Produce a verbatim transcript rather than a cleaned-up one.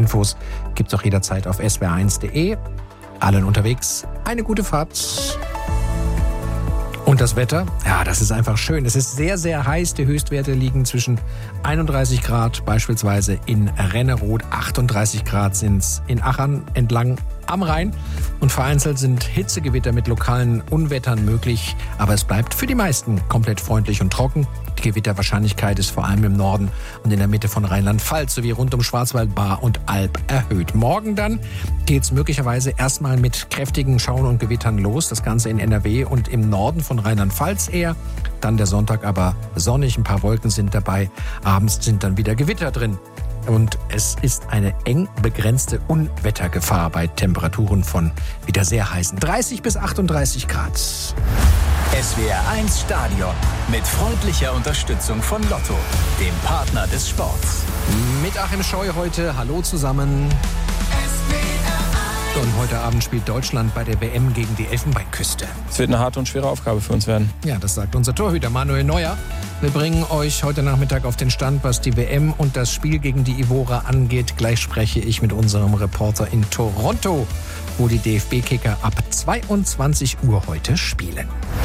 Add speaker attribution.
Speaker 1: Infos gibt's auch jederzeit auf s w r eins punkt de. Allen unterwegs eine gute Fahrt. Und das Wetter? Ja, das ist einfach schön. Es ist sehr, sehr heiß. Die Höchstwerte liegen zwischen einunddreißig Grad, beispielsweise in Renneroth. achtunddreißig Grad sind's in Achern entlang am Rhein. Und vereinzelt sind Hitzegewitter mit lokalen Unwettern möglich. Aber es bleibt für die meisten komplett freundlich und trocken. Die Gewitterwahrscheinlichkeit ist vor allem im Norden und in der Mitte von Rheinland-Pfalz sowie rund um Schwarzwald, Baar und Alb erhöht. Morgen dann geht's möglicherweise erstmal mit kräftigen Schauern und Gewittern los. Das Ganze in N R W und im Norden von Rheinland-Pfalz eher. Dann der Sonntag aber sonnig, ein paar Wolken sind dabei. Abends sind dann wieder Gewitter drin. Und es ist eine eng begrenzte Unwettergefahr bei Temperaturen von wieder sehr heißen dreißig bis achtunddreißig Grad.
Speaker 2: S W R eins Stadion mit freundlicher Unterstützung von Lotto, dem Partner des Sports.
Speaker 1: Mit Achim Scheu heute. Hallo zusammen. Und heute Abend spielt Deutschland bei der W M gegen die Elfenbeinküste.
Speaker 3: Es wird eine harte und schwere Aufgabe für uns werden.
Speaker 1: Ja, das sagt unser Torhüter Manuel Neuer. Wir bringen euch heute Nachmittag auf den Stand, was die W M und das Spiel gegen die Ivora angeht. Gleich spreche ich mit unserem Reporter in Toronto, wo die D F B-Kicker ab zweiundzwanzig Uhr heute spielen.